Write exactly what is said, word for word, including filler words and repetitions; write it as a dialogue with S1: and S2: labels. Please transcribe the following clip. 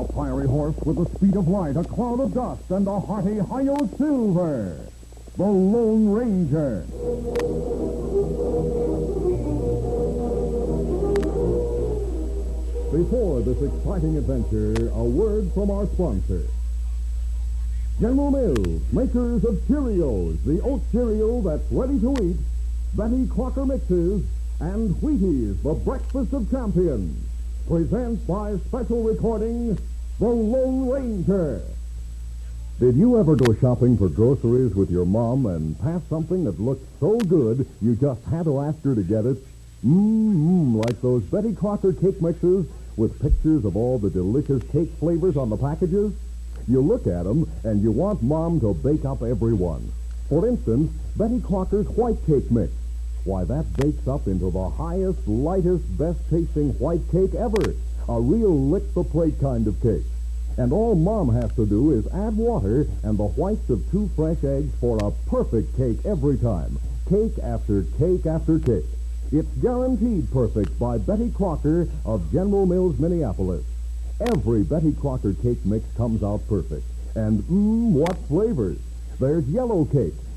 S1: A fiery horse with the speed of light, a cloud of dust, and a hearty Hi-Yo Silver, the Lone Ranger. Before this exciting adventure, a word from our sponsor. General Mills, makers of Cheerios, the oat cereal that's ready to eat, Betty Crocker Mixes, and Wheaties, the breakfast of champions, presents by special recording, The Lone Ranger. Did you ever go shopping for groceries with your mom and pass something that looked so good you just had to ask her to get it? Mmm, like those Betty Crocker cake mixes with pictures of all the delicious cake flavors on the packages? You look at them and you want Mom to bake up every one. For instance, Betty Crocker's white cake mix. Why, that bakes up into the highest, lightest, best-tasting white cake ever. A real lick-the-plate kind of cake. And all Mom has to do is add water and the whites of two fresh eggs for a perfect cake every time. Cake after cake after cake. It's guaranteed perfect by Betty Crocker of General Mills, Minneapolis. Every Betty Crocker cake mix comes out perfect. And mmm, what flavors! There's yellow cake,